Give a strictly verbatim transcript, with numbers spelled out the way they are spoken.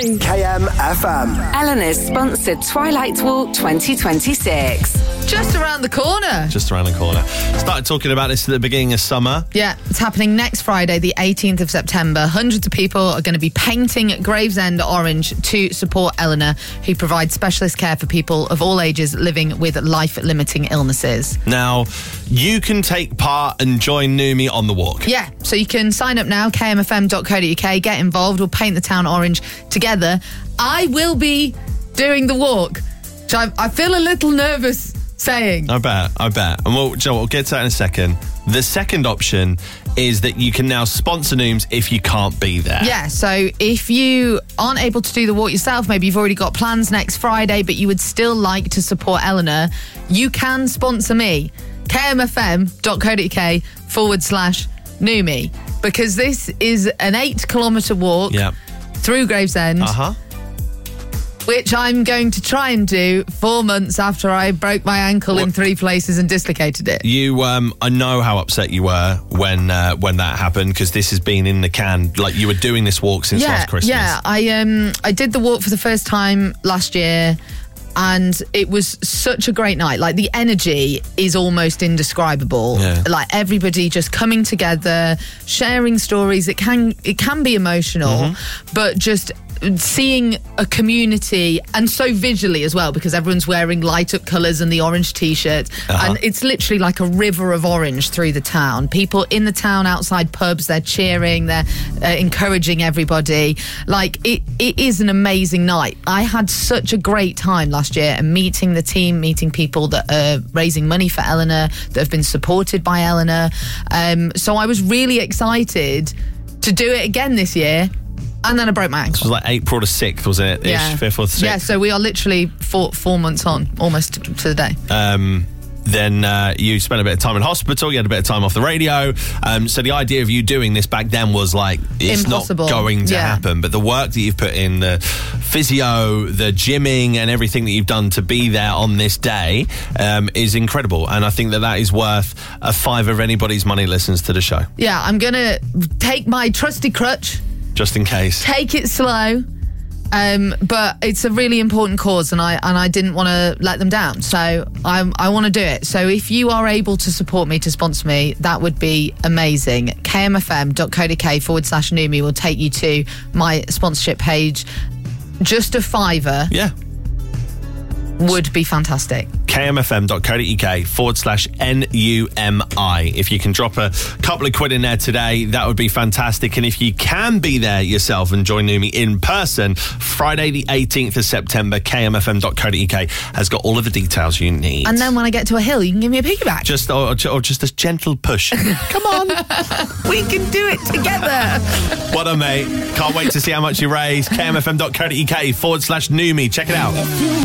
morning. K M F M. Eleanor's sponsored Twilight Walk twenty twenty-six. Just around the corner. Just around the corner. Started talking about this at the beginning of summer. Yeah, it's happening next Friday, the eighteenth of September. Hundreds of people are going to be painting Gravesend orange to support Eleanor, who provides specialist care for people of all ages living with life-limiting illnesses. Now, you can take part and join Noomi on the walk. Yeah, so you can sign up now, k m f m dot co dot u k, get involved, we'll paint the town orange together. I will be doing the walk, which I, I feel a little nervous saying. I bet, I bet. And we'll, Joe, we'll get to that in a second. The second option is that you can now sponsor Nooms if you can't be there. Yeah, so if you aren't able to do the walk yourself, maybe you've already got plans next Friday, but you would still like to support Eleanor, you can sponsor me. k m f m dot co dot u k forward slash Noomi. Because this is an eight kilometre walk yeah. through Gravesend. Uh-huh. Which I'm going to try and do four months after I broke my ankle what? in three places and dislocated it. You, um, I know how upset you were when uh, when that happened, because this has been in the can. Like, you were doing this walk since yeah, last Christmas. Yeah, I um I did the walk for the first time last year, and it was such a great night. Like, the energy is almost indescribable. Yeah. Like, everybody just coming together, sharing stories. It can it can be emotional, mm-hmm. but just seeing a community, and so visually as well, because everyone's wearing light up colours and the orange t-shirts, uh-huh. and it's literally like a river of orange through the town. People in the town, outside pubs, they're cheering, they're uh, encouraging everybody. Like, it, it is an amazing night. I had such a great time last year, and meeting the team, meeting people that are raising money for Eleanor, that have been supported by Eleanor. Um, so I was really excited to do it again this year. And then I broke my ankle. It was like April the sixth, wasn't it? Yeah. Ish, fifth or sixth. Yeah, so we are literally four, four months on, almost to the day. Um, then uh, you spent a bit of time in hospital, you had a bit of time off the radio. Um, so the idea of you doing this back then was like, it's impossible. Not going to yeah. happen. But the work that you've put in, the physio, the gymming, and everything that you've done to be there on this day um, is incredible. And I think that that is worth a fiver of anybody's money listens to the show. Yeah, I'm going to take my trusty crutch. Just in case. Take it slow. Um, but it's a really important cause, and I and I didn't want to let them down. So I I want to do it. So if you are able to support me, to sponsor me, that would be amazing. k m f m dot co dot u k forward slash Noomi will take you to my sponsorship page. Just a fiver. Yeah. Would be fantastic. k m f m dot co dot u k forward slash N U M I. If you can drop a couple of quid in there today, that would be fantastic. And if you can be there yourself and join Noomi in person, Friday the eighteenth of September, k m f m dot co dot u k has got all of the details you need. And then when I get to a hill, you can give me a piggyback. Just or, or just a gentle push. Come on. We can do it together. What a mate. Can't wait to see how much you raise. k m f m dot co dot u k forward slash Noomi. Check it out.